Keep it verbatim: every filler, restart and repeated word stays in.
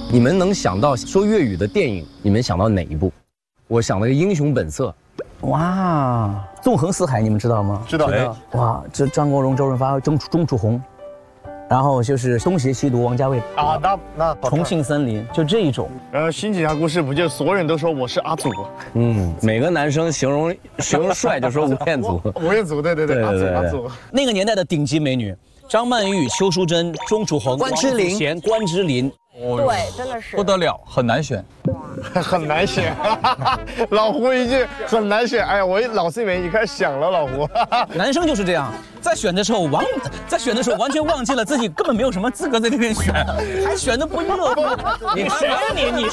你们能想到说粤语的电影，你们想到哪一部？我想了个《英雄本色》。 哇，纵横四海你们知道吗？ 知道。 哎，哇，这张国荣、周润发、钟钟楚红，然后就是东邪西毒王家卫啊，那那重庆森林就这一种。 然后新警察故事不就所有人都说我是阿祖？ 嗯，每个男生形容形容帅就说吴彦祖。 吴彦祖，对对对，阿祖阿祖。 那个年代的顶级美女，张曼玉、邱淑贞、钟楚红、 关之琳、 贤、关之琳。 对，真的是不得了，很难选， 很难选。老胡一句很难选，哎呀，我脑子里面已经开始想了，老胡。 男生就是这样，在选的时候完，在选的时候完全忘记了自己根本没有什么资格在这边选，还选的不热乎。你谁呀你？你